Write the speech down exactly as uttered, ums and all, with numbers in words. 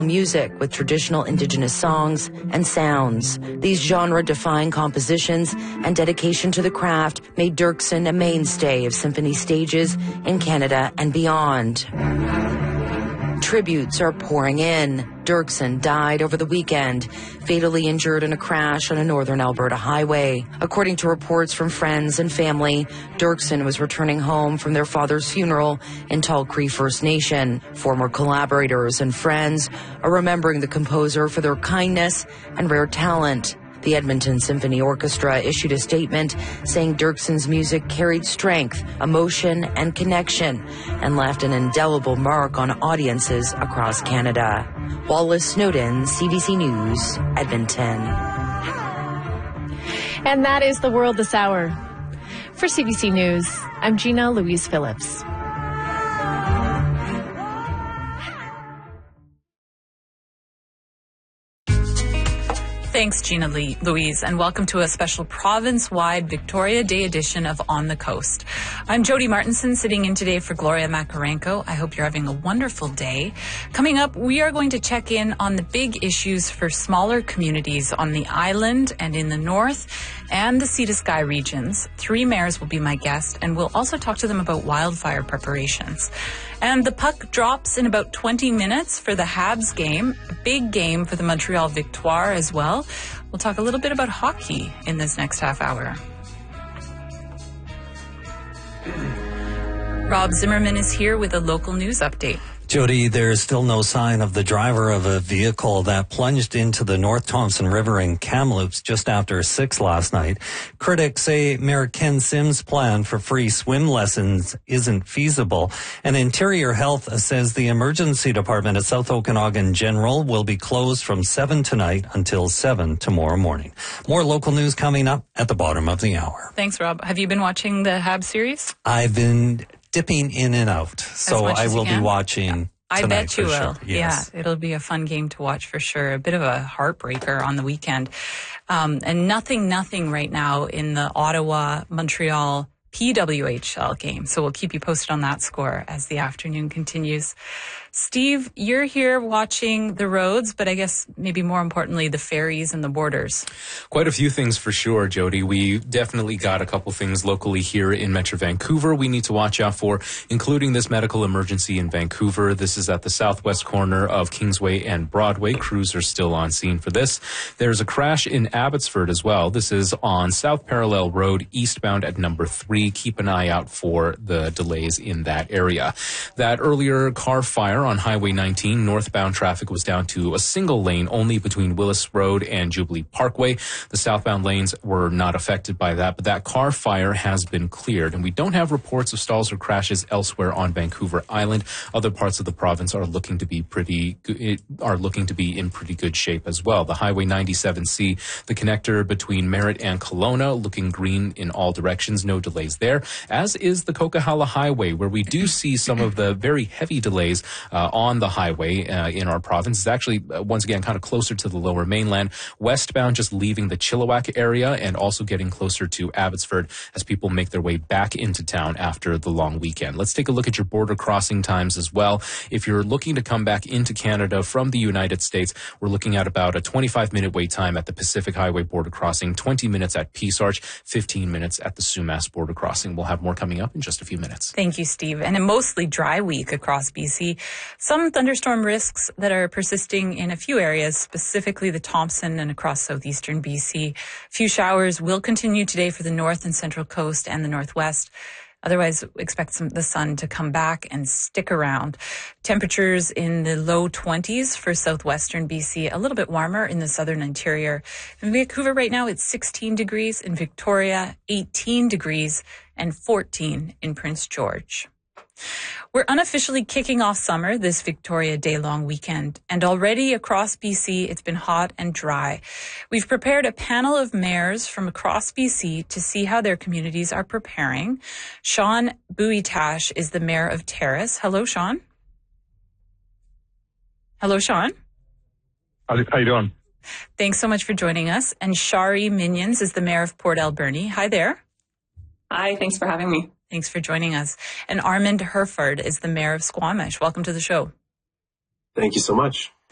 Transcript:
music with traditional Indigenous songs and sounds. These genre-defying compositions and dedication to the craft made Dirksen a mainstay of symphony stages in Canada and beyond. Tributes are pouring in. Dirksen died over the weekend, fatally injured in a crash on a northern Alberta highway. According to reports from friends and family, Dirksen was returning home from their father's funeral in Tall Cree First Nation. Former collaborators and friends are remembering the composer for their kindness and rare talent. The Edmonton Symphony Orchestra issued a statement saying Dirksen's music carried strength, emotion, and connection, and left an indelible mark on audiences across Canada. Wallace Snowden, C B C News, Edmonton. And that is the world this hour. For C B C News, I'm Gina Louise Phillips. Thanks, Gina Louise, and welcome to a special province-wide Victoria Day edition of On the Coast. I'm Jody Martinson, sitting in today for Gloria Makarenko. I hope you're having a wonderful day. Coming up, we are going to check in on the big issues for smaller communities on the island and in the north and the Sea to Sky regions. Three mayors will be my guest, and we'll also talk to them about wildfire preparations. And the puck drops in about twenty minutes for the Habs game, a big game for the Montreal Victoire as well. We'll talk a little bit about hockey in this next half hour. Rob Zimmerman is here with a local news update. Jody, there's still no sign of the driver of a vehicle that plunged into the North Thompson River in Kamloops just after six last night. Critics say Mayor Ken Sims' plan for free swim lessons isn't feasible. And Interior Health says the emergency department at South Okanagan General will be closed from seven tonight until seven tomorrow morning. More local news coming up at the bottom of the hour. Thanks, Rob. Have you been watching the Habs series? I've been dipping in and out, so I will be watching. I bet you will. Sure. Yes. Yeah, it'll be a fun game to watch for sure. A bit of a heartbreaker on the weekend. Um, and nothing, nothing right now in the Ottawa, Montreal P W H L game. So we'll keep you posted on that score as the afternoon continues. Steve, you're here watching the roads, but I guess maybe more importantly, the ferries and the borders. Quite a few things for sure, Jody. We definitely got a couple things locally here in Metro Vancouver we need to watch out for, including this medical emergency in Vancouver. This is at the southwest corner of Kingsway and Broadway. Crews are still on scene for this. There's a crash in Abbotsford as well. This is on South Parallel Road, eastbound at number three. Keep an eye out for the delays in that area. That earlier car fire on Highway nineteen, northbound traffic was down to a single lane only between Willis Road and Jubilee Parkway. The southbound lanes were not affected by that, but that car fire has been cleared, and we don't have reports of stalls or crashes elsewhere on Vancouver Island. Other parts of the province are looking to be pretty are looking to be in pretty good shape as well. The Highway ninety-seven C, the connector between Merritt and Kelowna, looking green in all directions, no delays there, as is the Coquihalla Highway, where we do see some of the very heavy delays uh, on the highway uh, in our province. It's actually, uh, once again, kind of closer to the lower mainland, westbound just leaving the Chilliwack area and also getting closer to Abbotsford as people make their way back into town after the long weekend. Let's take a look at your border crossing times as well. If you're looking to come back into Canada from the United States, we're looking at about a twenty-five minute wait time at the Pacific Highway border crossing, twenty minutes at Peace Arch, fifteen minutes at the Sumas border crossing. We'll have more coming up in just a few minutes. Thank you, Steve. And a mostly dry week across B C. Some thunderstorm risks that are persisting in a few areas, specifically the Thompson and across southeastern B C. A few showers will continue today for the north and central coast and the northwest. Otherwise, expect some, the sun to come back and stick around. Temperatures in the low twenties for southwestern B C, a little bit warmer in the southern interior. In Vancouver right now, it's sixteen degrees. In Victoria, eighteen degrees, and fourteen in Prince George. We're unofficially kicking off summer this Victoria Day long weekend, and already across B C, it's been hot and dry. We've prepared a panel of mayors from across B C to see how their communities are preparing. Sean Buitash is the mayor of Terrace. Hello, Sean. Hello, Sean. How you doing? Thanks so much for joining us. And Shari Minions is the mayor of Port Alberni. Hi there. Hi, thanks for having me. Thanks for joining us. And Armand Herford is the mayor of Squamish. Welcome to the show. Thank you so much.